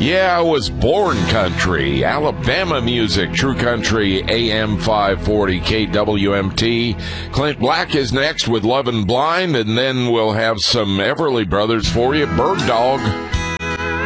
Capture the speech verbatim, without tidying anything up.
Yeah, I was born country. Alabama music, True Country, A M five forty K W M T. Clint Black is next with Lovin' Blind, and then we'll have some Everly Brothers for you. Bird Dog.